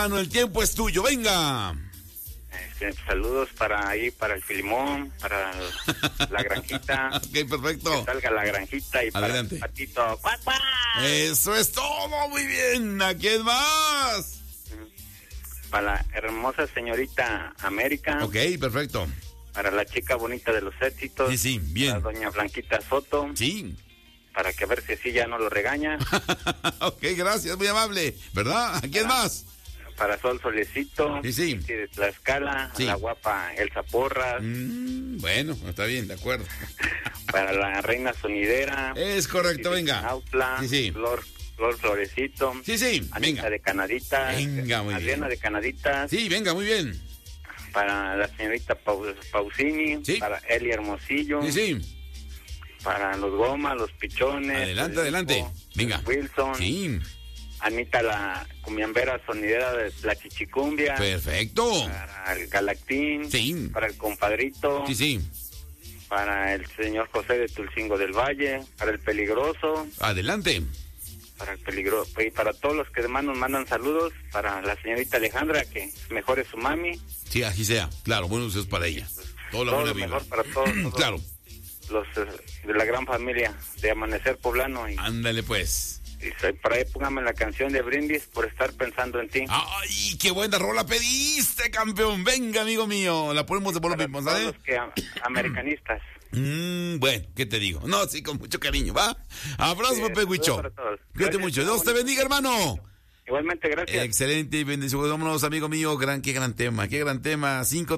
El tiempo es tuyo, venga. Saludos para el Filimón, para la granjita. Ok, perfecto. Que salga la granjita y adelante. Para el patito. ¡Cuac, cuac! Eso es todo, muy bien. ¿A quién más? Para la hermosa señorita América. Ok, perfecto. Para la chica bonita de los éxitos. Sí, sí, bien. Para doña Blanquita Soto. Sí. Para que a ver si así ya no lo regaña. Ok, gracias, muy amable. ¿Verdad? ¿A quién más? Para Sol Solecito. Sí, sí. De Tlaxcala. Sí. La guapa Elsa Porras. Bueno, está bien, de acuerdo. Para la reina sonidera. Es correcto, venga. Autla, Sí, sí. Flor Florecito. Sí, sí, Anita venga. de Canaditas. Venga, muy Adriana bien. de Canaditas. Sí, venga, muy bien. Para la señorita Pausini. Sí. Para Eli Hermosillo. Sí, sí. Para los Gomas, los Pichones. Adelante, adelante. Venga. Wilson. Sí. Anita la cumbiambera sonidera de la Chichicumbia. Perfecto. Para el Galactín. Sí. Para el Compadrito. Sí, sí. Para el señor José de Tulcingo del Valle. Para el Peligroso. Adelante. Para el Peligroso. Y para todos los que demás nos mandan saludos. Para la señorita Alejandra, que mejore su mami. Sí, así sea. Claro, buenos deseos para ella. Toda la Todo buena lo vibra. mejor para todos. Claro. Los de la gran familia de Amanecer Poblano. Y Ándale, pues. por ahí póngame la canción de Brindis por estar pensando en ti. ¡Ay, qué buena rola pediste, campeón! Venga, amigo mío. La ponemos de por lo mismo, Todos ¿sabes? los que americanistas. Bueno, ¿qué te digo? No, sí, con mucho cariño, ¿va? Abrazo, Sí, Pepe Huicho. para todos. Cuídate Gracias, mucho. Dios te bendiga, hermano. Igualmente, gracias. Excelente y bendición. Vámonos, amigo mío. Qué gran tema.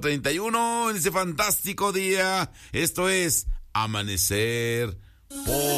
5:31 en ese fantástico día. Esto es Amanecer